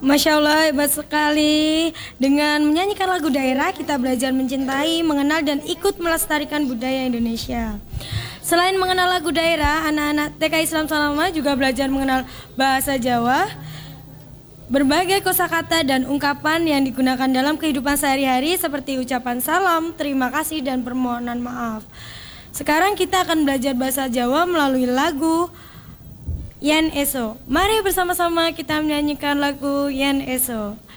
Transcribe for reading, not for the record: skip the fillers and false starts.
Masya Allah, hebat sekali. Dengan menyanyikan lagu daerah, kita belajar mencintai, mengenal, dan ikut melestarikan budaya Indonesia. Selain mengenal lagu daerah, anak-anak TK Islam Salama juga belajar mengenal bahasa Jawa, berbagai kosakata dan ungkapan yang digunakan dalam kehidupan sehari-hari seperti ucapan salam, terima kasih, dan permohonan maaf. Sekarang kita akan belajar bahasa Jawa melalui lagu Yen Eso. Mari bersama-sama kita menyanyikan lagu Yen Eso.